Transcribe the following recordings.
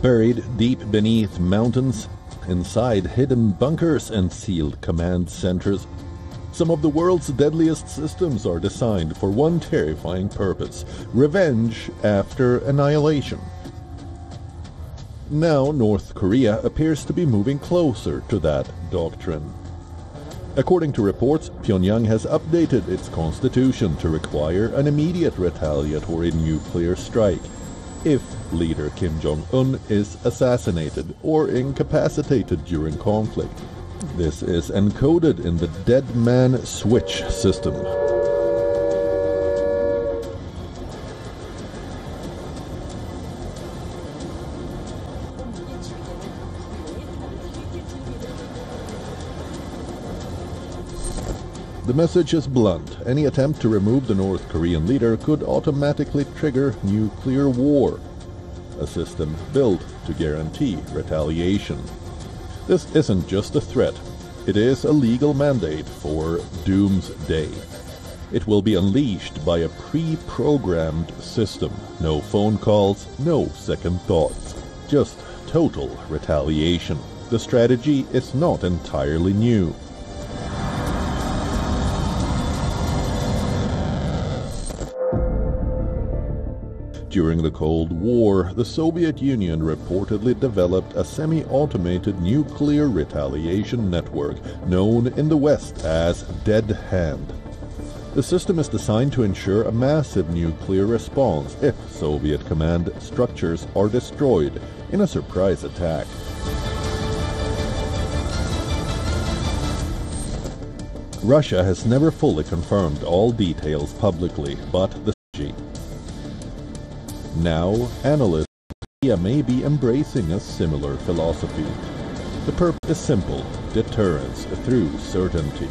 Buried deep beneath mountains, inside hidden bunkers and sealed command centers, some of the world's deadliest systems are designed for one terrifying purpose: revenge after annihilation. Now North Korea appears to be moving closer to that doctrine. According to reports, Pyongyang has updated its constitution to require an immediate retaliatory nuclear strike if leader Kim Jong-un is assassinated or incapacitated during conflict. This is encoded in the Dead Man Switch system. The message is blunt. Any attempt to remove the North Korean leader could automatically trigger nuclear war, a system built to guarantee retaliation. This isn't just a threat, it is a legal mandate for doomsday. It will be unleashed by a pre-programmed system. No phone calls, no second thoughts, just total retaliation. The strategy is not entirely new. During the Cold War, the Soviet Union reportedly developed a semi-automated nuclear retaliation network known in the West as Dead Hand. The system is designed to ensure a massive nuclear response if Soviet command structures are destroyed in a surprise attack. Russia has never fully confirmed all details publicly, but the now, analysts may be embracing a similar philosophy. The purpose is simple: deterrence through certainty.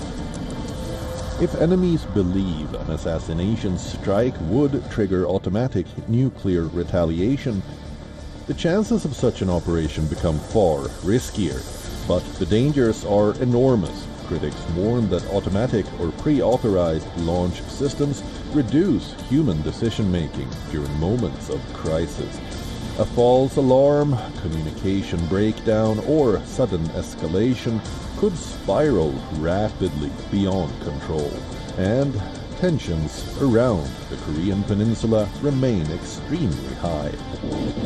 If enemies believe an assassination strike would trigger automatic nuclear retaliation, the chances of such an operation become far riskier, but the dangers are enormous. Critics warn that automatic or pre-authorized launch systems reduce human decision-making during moments of crisis. A false alarm, communication breakdown, or sudden escalation could spiral rapidly beyond control, and tensions around the Korean peninsula remain extremely high.